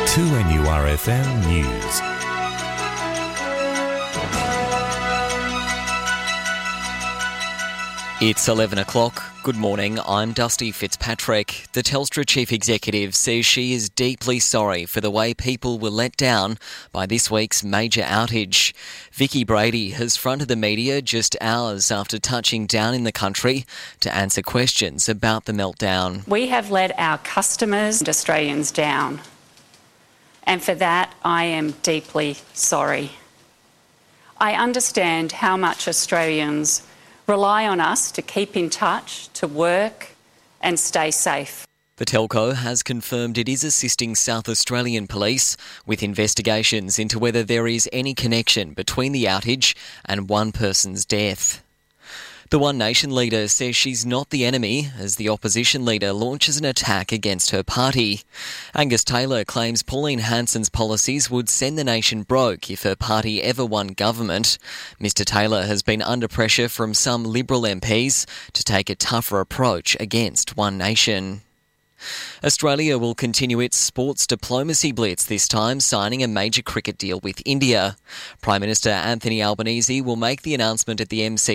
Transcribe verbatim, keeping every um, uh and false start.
two N U R F M News. It's eleven o'clock. Good morning, I'm Dusty Fitzpatrick. The Telstra Chief Executive says she is deeply sorry for the way people were let down by this week's major outage. Vicky Brady has fronted the media just hours after touching down in the country to answer questions about the meltdown. We have let our customers and Australians down, and for that I am deeply sorry. I understand how much Australians rely on us to keep in touch, to work and stay safe. The telco has confirmed it is assisting South Australian Police with investigations into whether there is any connection between the outage and one person's death. The One Nation leader says she's not the enemy as the opposition leader launches an attack against her party. Angus Taylor claims Pauline Hanson's policies would send the nation broke if her party ever won government. Mister Taylor has been under pressure from some Liberal M Ps to take a tougher approach against One Nation. Australia will continue its sports diplomacy blitz, this time signing a major cricket deal with India. Prime Minister Anthony Albanese will make the announcement at the M C